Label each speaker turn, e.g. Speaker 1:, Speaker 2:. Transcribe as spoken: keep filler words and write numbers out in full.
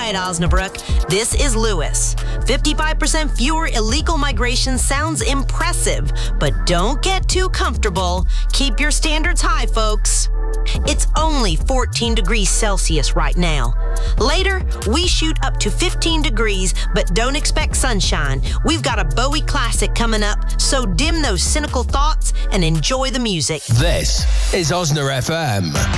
Speaker 1: right, Osnabrück, this is Lewis. fifty-five percent fewer illegal migration sounds impressive, but don't get too comfortable. Keep your standards high, folks. It's only fourteen degrees Celsius right now. Later, we shoot up to fifteen degrees, but don't expect sunshine. We've got a Bowie classic coming up, so dim those cynical thoughts and enjoy the music.
Speaker 2: This is Osna F M.